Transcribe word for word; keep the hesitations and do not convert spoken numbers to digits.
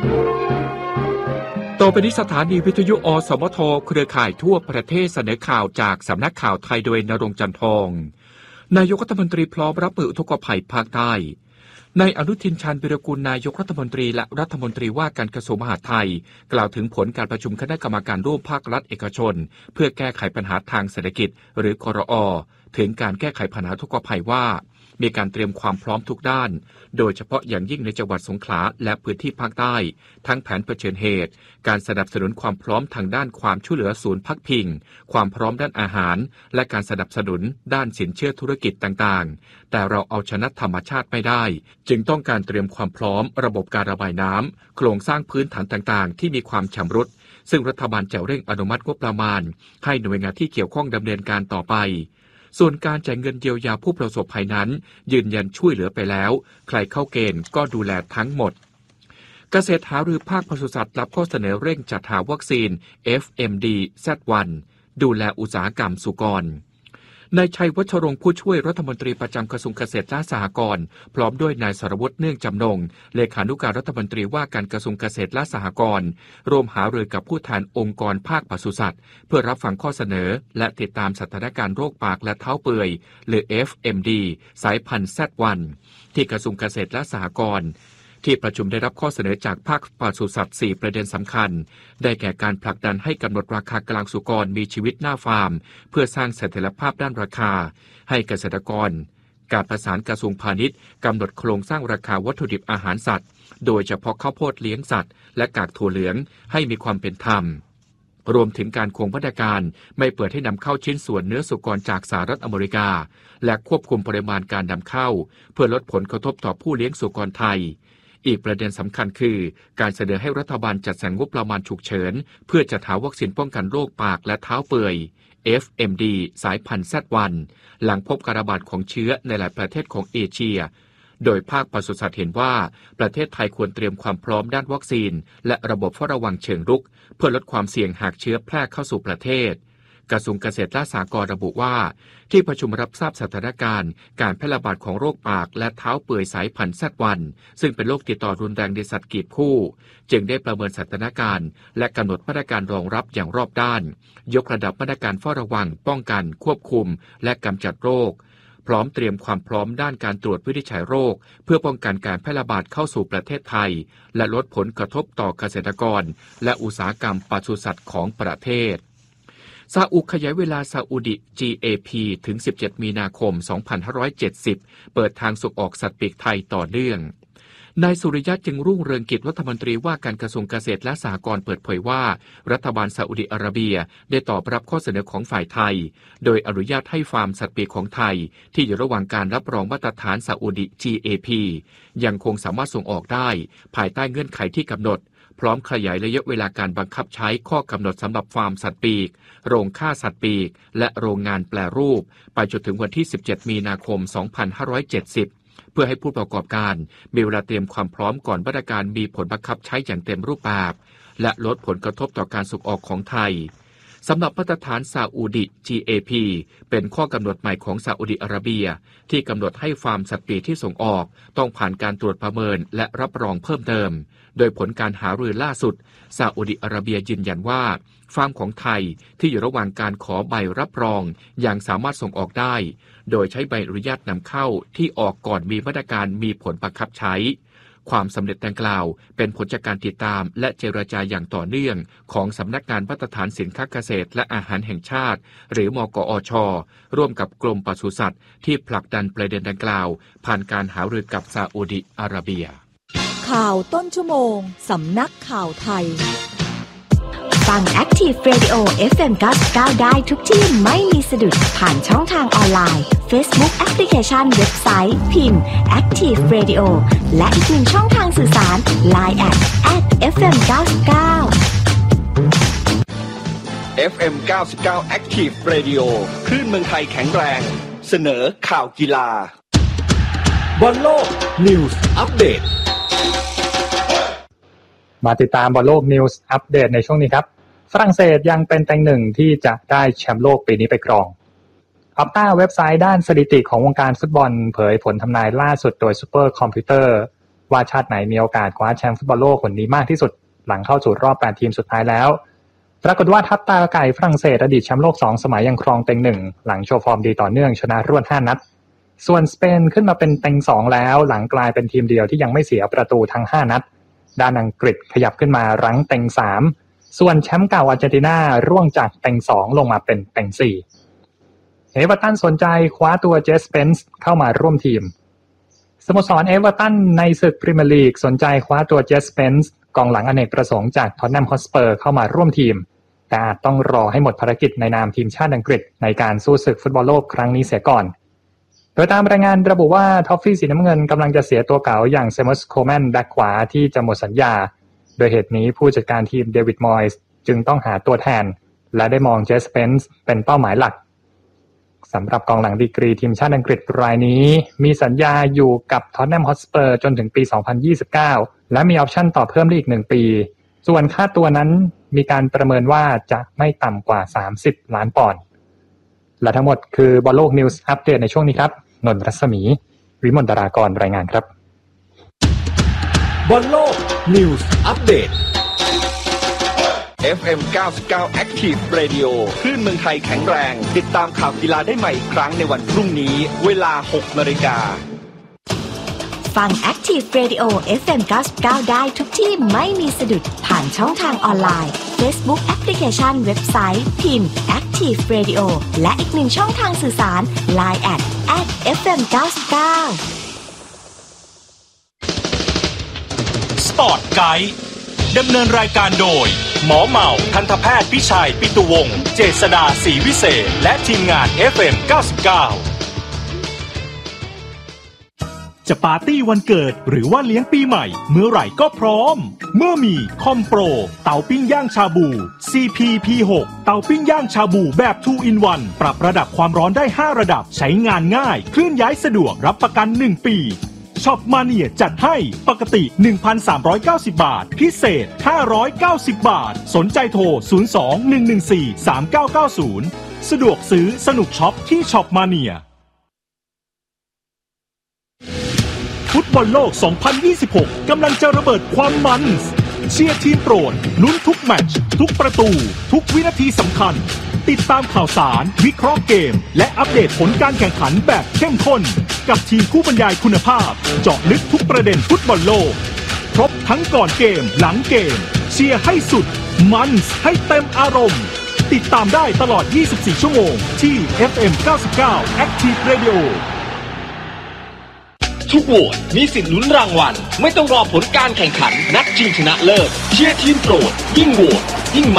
ต่อไปนี้สถานีวิทยุอสมทเครือข่ายทั่วประเทศเสนอข่าวจากสำนักข่าวไทยโดยณรงค์จันทองนายกรัฐมนตรีพร้อมรับมืออุทกภัยภาคใต้นายอนุทินชาญวิรากูลนายกรัฐมนตรีและรัฐมนตรีว่าการกระทรวงมหาดไทยกล่าวถึงผลการประชุมคณะกรรมการร่วมภาครัฐเอกชนเพื่อแก้ไขปัญหาทางเศรษฐกิจหรือกรอ.ถึงการแก้ไขปัญหาอุทกภัยว่ามีการเตรียมความพร้อมทุกด้านโดยเฉพาะอย่างยิ่งในจังหวัดสงขลาและพื้นที่ภาคใต้ทั้งแผนเผชิญเหตุการสนับสนุนความพร้อมทางด้านความช่วยเหลือศูนย์พักพิงความพร้อมด้านอาหารและการสนับสนุนด้านสินเชื่อธุรกิจต่างๆแต่เราเอาชนะธรรมชาติไม่ได้จึงต้องการเตรียมความพร้อมระบบการระบายน้ำโครงสร้างพื้นฐานต่างๆที่มีความชำรุดซึ่งรัฐบาลจะเร่งอนุมัติงบประมาณให้หน่วยงานที่เกี่ยวข้องดำเนินการต่อไปส่วนการจ่ายเงินเยียวยาผู้ประสบภัยนั้นยืนยันช่วยเหลือไปแล้วใครเข้าเกณฑ์ก็ดูแลทั้งหมดเกษตรหารือภาคปศุสัตว์รับข้อเสนอเร่งจัดหาวัคซีน เอฟ เอ็ม ดี แซด วัน ดูแลอุตสาหกรรมสุกรนายชัยวัชรงค์ผู้ช่วยรัฐมนตรีประจำกระทรวงเกษตรและสหกรณ์พร้อมด้วยนายสรวุฒิเนื่องจำนงเลขานุการรัฐมนตรีว่าการกระทรวงเกษตรและสหกรณ์ร่วมหารือกับผู้แทนองค์กรภาคปศุสัตว์เพื่อรับฟังข้อเสนอและติดตามสถานการณ์โรคปากและเท้าเปื่อยหรือ เอฟ เอ็ม ดี สายพันธุ์ แซด วัน ที่กระทรวงเกษตรและสหกรณ์ที่ประชุมได้รับข้อเสนอจากภาคปศุสัตว์สี่ประเด็นสำคัญได้แก่การผลักดันให้กำหนดราคากลางสุกรมีชีวิตหน้าฟาร์มเพื่อสร้างเสถียรภาพด้านราคาให้เกษตรกรการประสานกระทรวงพาณิชย์กำหนดโครงสร้างราคาวัตถุดิบอาหารสัตว์โดยเฉพาะข้าวโพดเลี้ยงสัตว์และกากถั่วเหลืองให้มีความเป็นธรรมรวมถึงการคงมาตรการไม่เปิดให้นำเข้าชิ้นส่วนเนื้อสุกรจากสหรัฐอเมริกาและควบคุมปริมาณการนำเข้าเพื่อลดผลกระทบต่อผู้เลี้ยงสุกรไทยอีกประเด็นสำคัญคือการเสนอให้รัฐบาลจัดสรรงบประมาณฉุกเฉินเพื่อจัดหาวัคซีนป้องกันโรคปากและเท้าเปื่อย เอฟ เอ็ม ดี สายพันธุ์ แซด วัน หลังพบการระบาดของเชื้อในหลายประเทศของเอเชียโดยภาคปศุสัตว์เห็นว่าประเทศไทยควรเตรียมความพร้อมด้านวัคซีนและระบบเฝ้าระวังเชิงรุกเพื่อลดความเสี่ยงหากเชื้อแพร่เข้าสู่ประเทศกระทรวงเกษตรและสหกรณ์ระบุว่าที่ประชุมรับทราบสถานการณ์การแพร่ระบาดของโรคปากและเท้าเปื่อยสายพันธุ์ แซด วัน ซึ่งเป็นโรคติดต่อรุนแรงในสัตว์กีบคู่จึงได้ประเมินสถานการณ์และกำหนดมาตรการรองรับอย่างรอบด้านยกระดับมาตรการเฝ้าระวังป้องกันควบคุมและกำจัดโรคพร้อมเตรียมความพร้อมด้านการตรวจวินิจฉัยโรคเพื่อป้องกันการแพร่ระบาดเข้าสู่ประเทศไทยและลดผลกระทบต่อเกษตรกรและอุตสาหกรรมปศุสัตว์ของประเทศซาอุขยายเวลาซาอุดิ จี เอ พี ถึงสิบเจ็ดมีนาคมสองพันห้าร้อยเจ็ดสิบเปิดทางส่งออกสัตว์ปีกไทยต่อเนื่องนายสุริยะจึงรุ่งเรืองกิจรัฐมนตรีว่าการกระทรวงเกษตรและสหกรณ์เปิดเผยว่ารัฐบาลซาอุดิอาระเบียได้ตอบรับข้อเสนอของฝ่ายไทยโดยอนุญาตให้ฟาร์มสัตว์ปีกของไทยที่อยู่ระหว่างการรับรองมาตรฐานซาอุดิ จี เอ พี ยังคงสามารถส่งออกได้ภายใต้เงื่อนไขที่กำหนดพร้อมขยายระยะเวลาการบังคับใช้ข้อกำหนดสำหรับฟาร์มสัตว์ปีกโรงฆ่าสัตว์ปีกและโรงงานแปรรูปไปจนถึงวันที่สิบเจ็ดมีนาคมสองพันห้าร้อยเจ็ดสิบเพื่อให้ผู้ประกอบการมีเวลาเตรียมความพร้อมก่อนมาตรการมีผลบังคับใช้อย่างเต็มรูปแบบและลดผลกระทบต่อการส่งออกของไทยสำหรับมาตรฐานซาอุดิ จี เอ พี เป็นข้อกำหนดใหม่ของซาอุดิอาระเบียที่กำหนดให้ฟาร์มสัตว์ปีกที่ส่งออกต้องผ่านการตรวจประเมินและรับรองเพิ่มเติมโดยผลการหารือล่าสุดซาอุดิอาระเบียยืนยันว่าฟาร์มของไทยที่อยู่ระหว่างการขอใบรับรองยังสามารถส่งออกได้โดยใช้ใบอนุญาตนำเข้าที่ออกก่อนมีมาตรการมีผลบังคับใช้ความสำเร็จดังกล่าวเป็นผลจากการติดตามและเจรจาอย่างต่อเนื่องของสำนักงานมาตรฐานสินค้าเกษตรและอาหารแห่งชาติหรือมกอช.ร่วมกับกรมปศุสัตว์ที่ผลักดันประเด็นดังกล่าวผ่านการหารือกับซาอุดิอาระเบียข่าวต้นชั่วโมงสำนักข่าวไทยฟัง Active Radio เอฟ เอ็ม เก้าสิบเก้าได้ทุกที่ไม่มีสะดุดผ่านช่องทางออนไลน์ Facebook แอปพลิเคชันเว็บไซต์พิมพ์ Active Radio และอีกหนึ่งช่องทางสื่อสาร ไลน์ แอท แอท เอฟ เอ็ม เก้าสิบเก้าเอฟ เอ็ม เก้าสิบเก้า Active Radio คลื่นเมืองไทยแข็งแรงเสนอข่าวกีฬาบอลโลกนิวส์อัปเดตมาติดตามบอลโลกนิวส์อัปเดตในช่วงนี้ครับฝรั่งเศสยังเป็นเต็งหนึ่งที่จะได้แชมป์โลกปีนี้ไปครองอัปต้าเว็บไซต์ด้านสถิติของวงการฟุตบอลเผยผลทำนายล่าสุดโดยซูเปอร์คอมพิวเตอร์ว่าชาติไหนมีโอกาสคว้าแชมป์ฟุตบอลโลกคนนี้มากที่สุดหลังเข้าสู่รอบแปดทีมสุดท้ายแล้วปรากฏว่าทัพตาไก่ฝรั่งเศสอดีตแชมป์โลกสองสมัยยังครองเต็งหนึ่งหลังโชว์ฟอร์มดีต่อเนื่องชนะรวดห้านัดส่วนสเปนขึ้นมาเป็นเต็งสองแล้วหลังกลายเป็นทีมเดียวที่ยังไม่เสียประตูทั้งห้านัดด้านอังกฤษขยับขึ้นมารั้งเต็งสามส่วนแชมป์เก่าอาร์เจนตินาร่วงจากเต็งสองลงมาเป็นเต็งสี่เอเวอร์ตันสนใจคว้าตัวเจสเปนส์เข้ามาร่วมทีมสโมสรเอเวอร์ตันในศึกพรีเมียร์ลีกสนใจคว้าตัวเจสเปนส์กองหลังอเนกประสงค์จากท็อตแนมฮอตสเปอร์เข้ามาร่วมทีมแต่อาจต้องรอให้หมดภารกิจในนามทีมชาติอังกฤษในการสู้ศึกฟุตบอลโลกครั้งนี้เสียก่อนโดยตามรายงานระบุว่าทอฟฟี่สีน้ำเงินกำลังจะเสียตัวเก่าอย่างเซมอสโคแมนแบ็คขวาที่จะหมดสัญญาโดยเหตุนี้ผู้จัดการทีมเดวิดมอยส์จึงต้องหาตัวแทนและได้มองเจสเปนส์เป็นเป้าหมายหลักสำหรับกองหลังดีกรีทีมชาติอังกฤษรายนี้มีสัญญาอยู่กับท็อตแนมฮอตสเปอร์จนถึงปีสองพันยี่สิบเก้าและมีออปชั่นต่อเพิ่มได้อีกหนึ่งปีส่วนค่าตัวนั้นมีการประเมินว่าจะไม่ต่ำกว่าสามสิบล้านปอนด์และทั้งหมดคือบอลโลกนิวส์อัปเดตในช่วงนี้ครับนนท์รัศมีวิมลดารากรรายงานครับบอลโลกนิวส์อัปเดต เอฟ เอ็ม เก้าสิบเก้า Active Radio คลื่นเมืองไทยแข็งแรงติดตามข่าวกีฬาได้ใหม่อีกครั้งในวันพรุ่งนี้เวลา หกนาฬิกาฟัง Active Radio เอฟ เอ็ม เก้าสิบเก้า ได้ทุกที่ไม่มีสะดุดผ่านช่องทางออนไลน์ Facebook แอปพลิเคชันเว็บไซต์พิมพ์ Active Radio และอีกหนึ่งช่องทางสื่อสาร ไลน์ แอท แอท เอฟ เอ็ม เก้าสิบเก้าสปอร์ตไกด์ดำเนินรายการโดยหมอเหมาทันตแพทย์พิชัยปิตุวงศ์เจษฎาศรีวิเศษและทีมงาน เอฟ เอ็ม เก้าสิบเก้าจะปาร์ตี้วันเกิดหรือว่าเลี้ยงปีใหม่เมื่อไหร่ก็พร้อมเมื่อมีคอมโปรเตาปิ้งย่างชาบู ซี พี พี หก เตาปิ้งย่างชาบูแบบ ทู อิน วัน ปรับระดับความร้อนได้ห้าระดับใช้งานง่ายเคลื่อนย้ายสะดวกรับประกันหนึ่งปีช็อปมาเนียจัดให้ปกติ หนึ่งพันสามร้อยเก้าสิบ บาทพิเศษห้าร้อยเก้าสิบบาทสนใจโทรศูนย์ สอง หนึ่ง หนึ่ง สี่ สาม เก้า เก้า ศูนย์สะดวกซื้อสนุกช็อปที่ช็อปมาเนียฟุตบอลโลก สองพันยี่สิบหก กำลังจะระเบิดความมันเชียร์ทีมโปรดลุ้นทุกแมตช์ทุกประตูทุกวินาทีสำคัญติดตามข่าวสารวิเคราะห์เกมและอัปเดตผลการแข่งขันแบบเข้มข้นกับทีมผู้บรรยายคุณภาพเจาะลึกทุกประเด็นฟุตบอลโลกครบทั้งก่อนเกมหลังเกมเชียร์ให้สุดมันให้เต็มอารมณ์ติดตามได้ตลอดยี่สิบสี่ชั่วโมงที่ เอฟ เอ็ม เก้าสิบเก้า Active Radio ทุกโหวตมีสิทธิ์ลุ้นรางวัลไม่ต้องรอผลการแข่งขันนัดชิงชนะเลิศเชียร์ทีมโปรดยิ่งโหวตยิ่ง